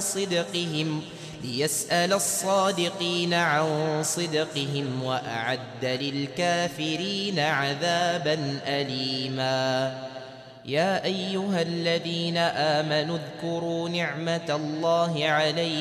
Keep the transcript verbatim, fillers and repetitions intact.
صدقهم ليسأل الصادقين عن صدقهم وأعد للكافرين عذابا أليما. يا أيها الذين آمنوا اذكروا نعمة الله عليكم